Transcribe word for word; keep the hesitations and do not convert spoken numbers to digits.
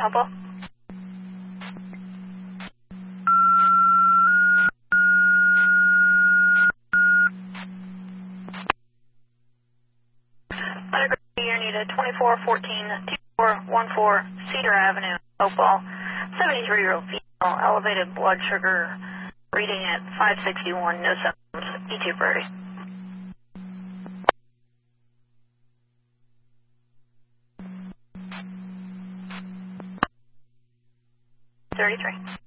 Hopewell? You're needed twenty-four fourteen two four one four Cedar Avenue, Hopewell. seventy-three-year-old female, elevated blood sugar reading at five sixty-one, no symptoms. E two Birdie. thirty-three.